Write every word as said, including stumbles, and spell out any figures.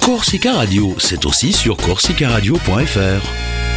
Corsica Radio, c'est aussi sur corsica radio point f r.